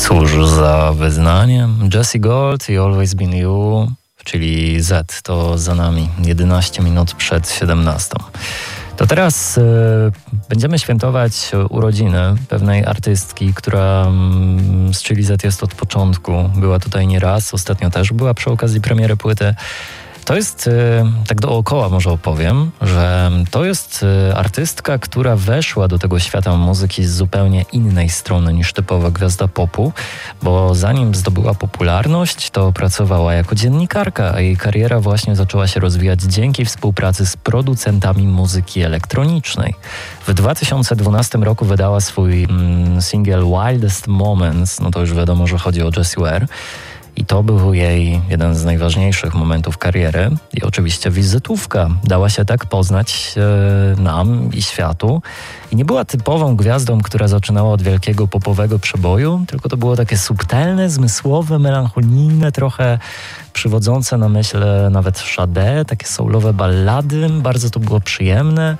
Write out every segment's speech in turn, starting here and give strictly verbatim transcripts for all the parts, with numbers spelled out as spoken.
Cóż za wyznaniem. Jessie Gold i Always Been You, czyli Z, to za nami. jedenaście minut przed siedemnastą. To teraz y, będziemy świętować urodziny pewnej artystki, która y, z Chili Z jest od początku. Była tutaj nieraz, ostatnio też była przy okazji premiery płyty. To jest, tak dookoła może opowiem, że to jest artystka, która weszła do tego świata muzyki z zupełnie innej strony niż typowa gwiazda popu, bo zanim zdobyła popularność, to pracowała jako dziennikarka, a jej kariera właśnie zaczęła się rozwijać dzięki współpracy z producentami muzyki elektronicznej. W dwa tysiące dwunastym roku wydała swój mm, singiel Wildest Moments, no to już wiadomo, że chodzi o Jessie Ware. I to był jej jeden z najważniejszych momentów kariery i oczywiście wizytówka. Dała się tak poznać e, nam i światu. I nie była typową gwiazdą, która zaczynała od wielkiego popowego przeboju, tylko to było takie subtelne, zmysłowe, melancholijne, trochę przywodzące na myśl nawet Sade, takie soulowe ballady. Bardzo to było przyjemne.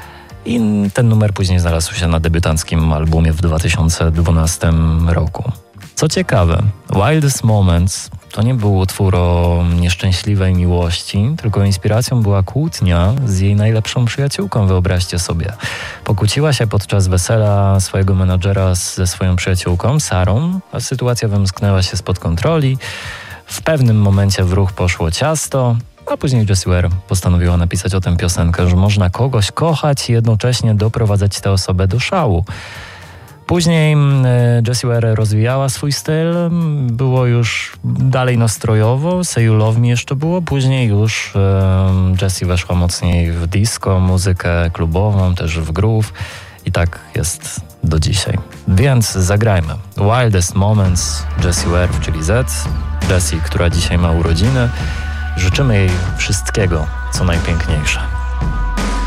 I ten numer później znalazł się na debiutanckim albumie w dwa tysiące dwunastym roku. Co ciekawe, Wildest Moments to nie był utwór o nieszczęśliwej miłości, tylko inspiracją była kłótnia z jej najlepszą przyjaciółką, wyobraźcie sobie. Pokłóciła się podczas wesela swojego menadżera ze swoją przyjaciółką, Sarą, a sytuacja wymsknęła się spod kontroli. W pewnym momencie w ruch poszło ciasto, a później Jessie Ware postanowiła napisać o tym piosenkę, że można kogoś kochać i jednocześnie doprowadzać tę osobę do szału. Później Jessie Ware rozwijała swój styl, było już dalej nastrojowo, Say You Love Me jeszcze było, później już um, Jessie weszła mocniej w disco, muzykę klubową, też w groove i tak jest do dzisiaj. Więc zagrajmy Wildest Moments Jessie Ware, czyli Z, Jessie, która dzisiaj ma urodziny. Życzymy jej wszystkiego, co najpiękniejsze.